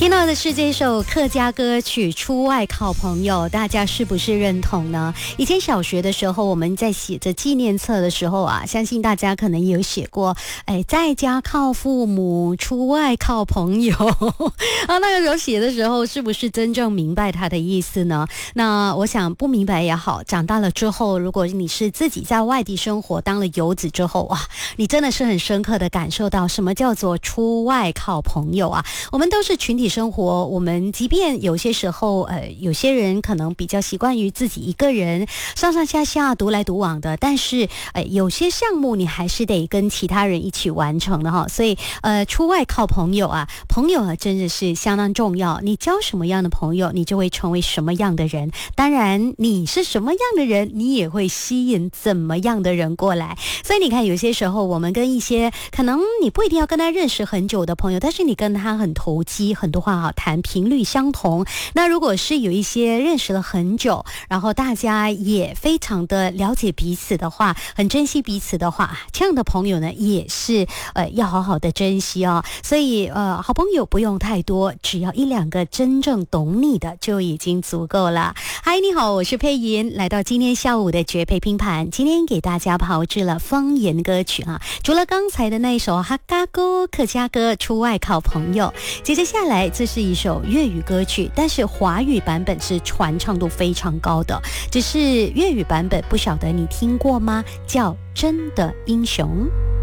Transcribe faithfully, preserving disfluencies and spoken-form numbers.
听到的是这首客家歌曲《出外靠朋友》，大家是不是认同呢？以前小学的时候，我们在写着纪念册的时候啊，相信大家可能也有写过，哎，在家靠父母，出外靠朋友啊。那个时候写的时候，是不是真正明白它的意思呢？那我想不明白也好，长大了之后，如果你是自己在外地生活，当了游子之后啊，你真的是很深刻的感受到什么叫做出外靠朋友啊。我们都是群体生活，我们即便有些时候呃，有些人可能比较习惯于自己一个人上上下下独来独往的，但是呃，有些项目你还是得跟其他人一起完成的哈。所以呃，出外靠朋友啊，朋友啊真的是相当重要。你交什么样的朋友，你就会成为什么样的人。当然，你是什么样的人，你也会吸引怎么样的人过来。所以你看，有些时候我们跟一些可能你不一定要跟他认识很久的朋友，但是你跟他很投机，很多话好谈，频率相同。那如果是有一些认识了很久，然后大家也非常的了解彼此的话，很珍惜彼此的话，这样的朋友呢，也是呃要好好的珍惜哦。所以呃，好朋友不用太多，只要一两个真正懂你的就已经足够了。嗨，你好，我是佩莹，来到今天下午的绝配拼盘，今天给大家炮制了方言歌曲啊，除了刚才的那一首客家歌、客家歌出外靠朋友，接着下来这是一首粤语歌曲，但是华语版本是传唱度非常高的，只是粤语版本不晓得你听过吗？叫真的英雄。